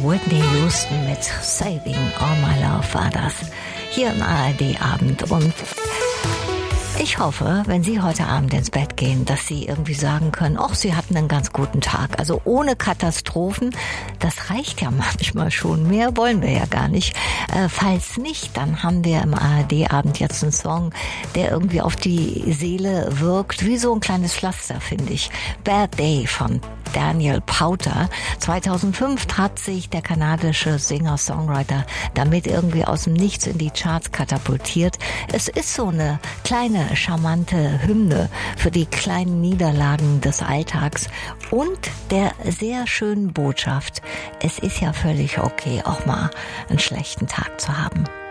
Whitney Houston mit Saving All My Love war das. Hier im ARD-Abend. Und ich hoffe, wenn Sie heute Abend ins Bett gehen, dass Sie irgendwie sagen können, ach, Sie hatten einen ganz guten Tag. Also ohne Katastrophen, das reicht ja manchmal schon. Mehr wollen wir ja gar nicht. Falls nicht, dann haben wir im ARD-Abend jetzt einen Song, der irgendwie auf die Seele wirkt, wie so ein kleines Pflaster, finde ich. Bad Day von Daniel Powter. 2005 hat sich der kanadische Singer-Songwriter damit irgendwie aus dem Nichts in die Charts katapultiert. Es ist so eine kleine, charmante Hymne für die kleinen Niederlagen des Alltags und der sehr schönen Botschaft, es ist ja völlig okay, auch mal einen schlechten Tag zu haben.